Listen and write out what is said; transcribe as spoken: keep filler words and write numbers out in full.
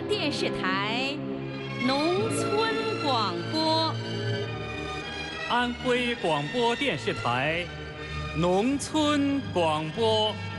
电视台农村广播。 安徽广播电视台农村广播。